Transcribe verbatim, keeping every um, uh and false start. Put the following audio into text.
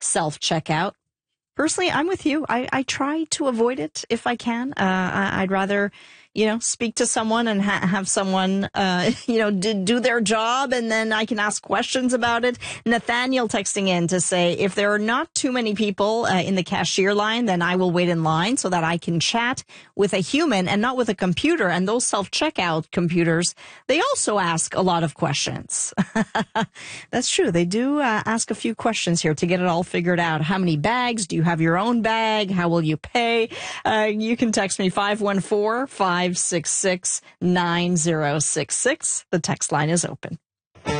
self-checkout. Personally, I'm with you. I, I try to avoid it if I can. Uh, I, I'd rather, you know, speak to someone and ha- have someone, uh, you know, do, do their job, and then I can ask questions about it. Nathaniel texting in to say, if there are not too many people uh, in the cashier line, then I will wait in line so that I can chat with a human and not with a computer. And those self-checkout computers, they also ask a lot of questions. That's true. They do uh, ask a few questions here to get it all figured out. How many bags? Do you have your own bag? How will you pay? Uh, you can text me five one four, five six six, nine zero six six. The text line is open.